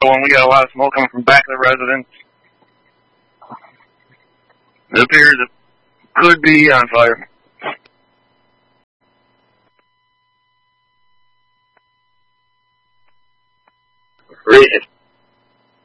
and we got a lot of smoke coming from back of the residence. It appears it could be on fire. Read it.